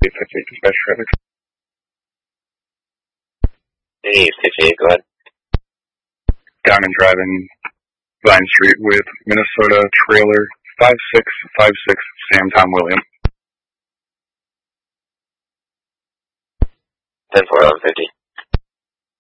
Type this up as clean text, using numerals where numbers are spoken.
Dispatch traffic. Hey, 58, go ahead. Down and driving Vine Street with Minnesota trailer 5656 Sam Tom William. 10-4, 1150.